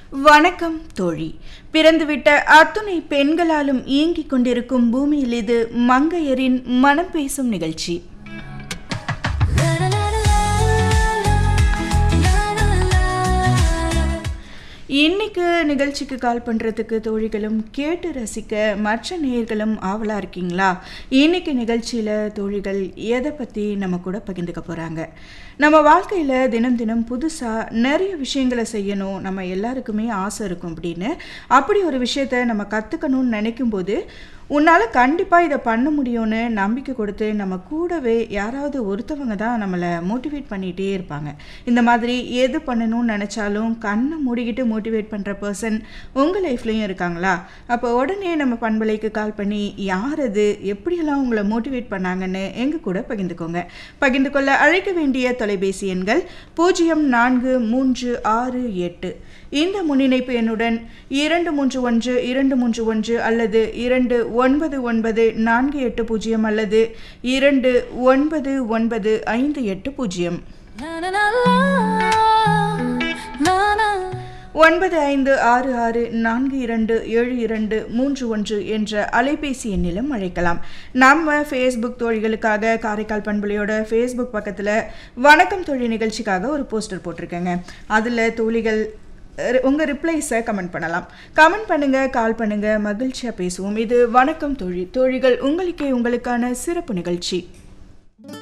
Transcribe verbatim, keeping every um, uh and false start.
வணக்கம் தோழி. பிறந்துவிட்ட அத்துணை பெண்களாலும் இயங்கிக் கொண்டிருக்கும் பூமியில் இது மங்கையரின் மனம் பேசும் நிகழ்ச்சி. இன்னைக்கு நிகழ்ச்சிக்கு கால் பண்ணுறதுக்கு தோழிகளும் கேட்டு ரசிக்க மற்ற நேயர்களும் ஆவலாக இருக்கீங்களா? இன்னைக்கு நிகழ்ச்சியில் தோழிகள் எதை பற்றி நம்ம கூட பகிர்ந்துக்க போகிறாங்க. நம்ம வாழ்க்கையில் தினம் தினம் புதுசாக நிறைய விஷயங்களை செய்யணும், நம்ம எல்லாருக்குமே ஆசை இருக்கும் அப்படின்னு. அப்படி ஒரு விஷயத்த நம்ம கற்றுக்கணும்னு நினைக்கும் போது உன்னால் கண்டிப்பாக இதை பண்ண முடியும்னு நம்பிக்கை கொடுத்து நம்ம கூடவே யாராவது ஒருத்தவங்க தான் நம்மளை மோட்டிவேட் பண்ணிகிட்டே இருப்பாங்க. இந்த மாதிரி எது பண்ணணும்னு நினச்சாலும் கண்ணை மூடிக்கிட்டு மோட்டிவேட் பண்ணுற பர்சன் உங்கள் லைஃப்லையும் இருக்காங்களா? அப்போ உடனே நம்ம பண்பலைக்கு கால் பண்ணி யார் அது, எப்படியெல்லாம் உங்களை மோட்டிவேட் பண்ணாங்கன்னு எங்கள் கூட பகிர்ந்துக்கோங்க. பகிர்ந்து கொள்ள அழைக்க வேண்டிய தொலைபேசி எண்கள் பூஜ்ஜியம் நான்கு மூன்று ஆறு எட்டு இந்த முன்னிணைப்பு எண்ணுடன் இரண்டு மூன்று ஒன்று இரண்டு மூன்று ஒன்று அல்லது இரண்டு ஒன்பது ஒன்பது நான்கு எட்டு பூஜ்ஜியம் அல்லது இரண்டு ஒன்பது ஒன்பது ஐந்து எட்டு பூஜ்ஜியம் ஒன்பது ஐந்து ஆறு ஆறு நான்கு இரண்டு ஏழு இரண்டு மூன்று ஒன்று என்ற அலைபேசி எண்ணிலும் அழைக்கலாம். நம்ம ஃபேஸ்புக் தோழிகளுக்காக காரைக்கால் பண்பலையோட ஃபேஸ்புக் பக்கத்தில் வணக்கம் தோழி நிகழ்ச்சிக்காக ஒரு போஸ்டர் போட்டிருக்கேங்க. அதில் தோழிகள் உங்கள் ரிப்ளைஸை கமெண்ட் பண்ணலாம். கமெண்ட் பண்ணுங்கள், கால் பண்ணுங்கள், மகிழ்ச்சியாக பேசுவோம். இது வணக்கம் தோழி. தோழிகள் உங்களுக்கே உங்களுக்கான சிறப்பு நிகழ்ச்சி.